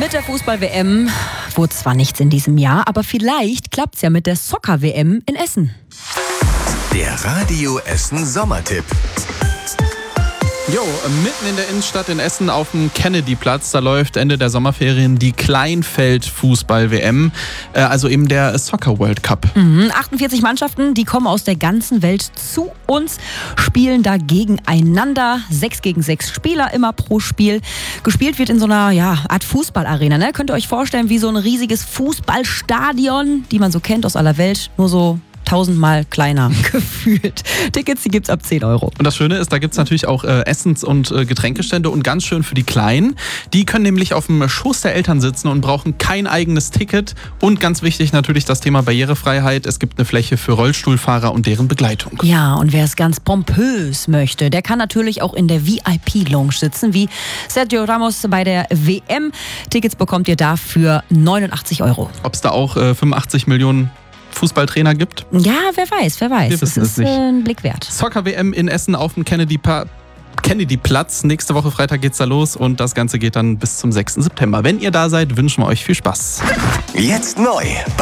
Mit der Fußball-WM wurde zwar nichts in diesem Jahr, aber vielleicht klappt's ja mit der Soccer-WM in Essen. Der Radio Essen Sommertipp. Mitten in der Innenstadt in Essen auf dem Kennedy-Platz, da läuft Ende der Sommerferien die Kleinfeld-Fußball-WM, also eben der Soccer World Cup. 48 Mannschaften, die kommen aus der ganzen Welt zu uns, spielen da gegeneinander. 6 gegen 6 Spieler immer pro Spiel. Gespielt wird in so einer Art Fußballarena. Ne? Könnt ihr euch vorstellen, wie so ein riesiges Fußballstadion, die man so kennt aus aller Welt, nur so 1000-mal kleiner gefühlt. Tickets, die gibt's ab 10 Euro. Und das Schöne ist, da gibt's natürlich auch Essens- und Getränkestände und ganz schön für die Kleinen. Die können nämlich auf dem Schoß der Eltern sitzen und brauchen kein eigenes Ticket. Und ganz wichtig natürlich das Thema Barrierefreiheit. Es gibt eine Fläche für Rollstuhlfahrer und deren Begleitung. Ja, und wer es ganz pompös möchte, der kann natürlich auch in der VIP-Lounge sitzen, wie Sergio Ramos bei der WM. Tickets bekommt ihr da für 89 Euro. Ob es da auch 85 Millionen Fußballtrainer gibt? Ja, wer weiß. Wir wissen es nicht. Ein Blick wert. Soccer-WM in Essen auf dem Kennedy-Platz. Nächste Woche Freitag geht's da los und das Ganze geht dann bis zum 6. September. Wenn ihr da seid, wünschen wir euch viel Spaß. Jetzt neu